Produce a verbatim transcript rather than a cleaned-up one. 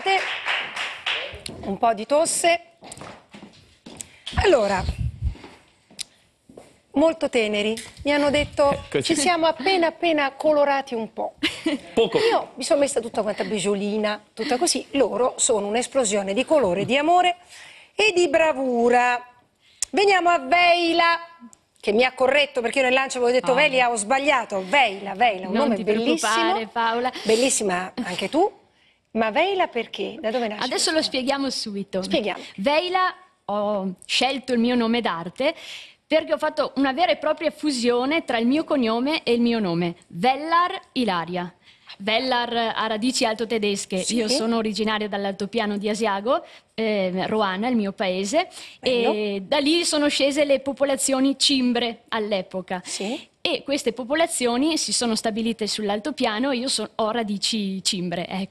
Scusate, un po' di tosse. Allora, molto teneri, mi hanno detto Così. ci siamo appena appena colorati un po'. Poco. Io mi sono messa tutta quanta bigiolina, tutta così. Loro sono un'esplosione di colore, di amore e di bravura. Veniamo a Veila, che mi ha corretto perché io nel lancio avevo detto Oh. Velia, ho sbagliato. Veila, Veila, un Non nome ti bellissimo. preoccupare, Paola. Bellissima anche tu. Ma Veila perché? Da dove nasce? Adesso lo spieghiamo subito. Spieghiamo. Veila, ho scelto il mio nome d'arte perché ho fatto una vera e propria fusione tra il mio cognome e il mio nome. Vellar Ilaria. Vellar ha radici alto-tedesche. Sì. Io sono originaria dall'altopiano di Asiago, eh, Roana, il mio paese, Bello. e da lì sono scese le popolazioni cimbre all'epoca. Sì. E queste popolazioni si sono stabilite sull'altopiano e io so- ho radici cimbre, ecco.